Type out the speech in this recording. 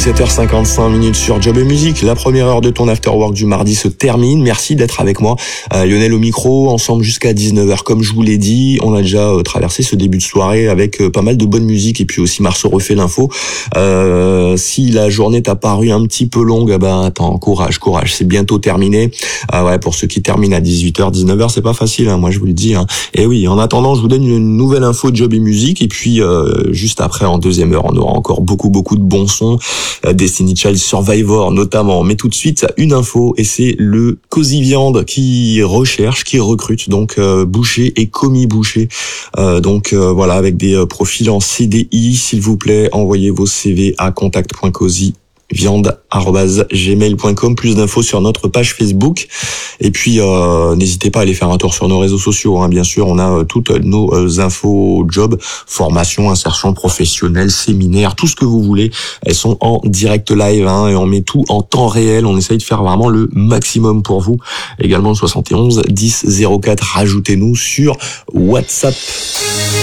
17h55 sur Job et Musique. La première heure de ton afterwork du mardi se termine. Merci d'être avec moi. Lionel au micro, ensemble jusqu'à 19h. Comme je vous l'ai dit, on a déjà traversé ce début de soirée avec pas mal de bonne musique et puis aussi Marceau refait l'info. Si la journée t'a paru un petit peu longue, attends, courage. C'est bientôt terminé. Pour ceux qui terminent à 18h, 19h, c'est pas facile, moi je vous le dis. Et oui, en attendant, je vous donne une nouvelle info de Job et Musique. Et puis, juste après, en deuxième heure, on aura encore beaucoup de bons sons. Destiny Child, Survivor notamment. Mais tout de suite, une info, et c'est le Cosy Viande qui recrute donc boucher et commis boucher. Voilà, avec des profils en CDI, s'il vous plaît, envoyez vos CV à contact.cosyviande@gmail.com. Plus d'infos sur notre page Facebook. Et puis n'hésitez pas à aller faire un tour sur nos réseaux sociaux, bien sûr. On a toutes nos infos job, formation, insertion professionnelle, séminaire, tout ce que vous voulez. Elles sont en direct live, et on met tout en temps réel. On essaye de faire vraiment le maximum pour vous. Également le 71 10 04. Rajoutez-nous sur WhatsApp.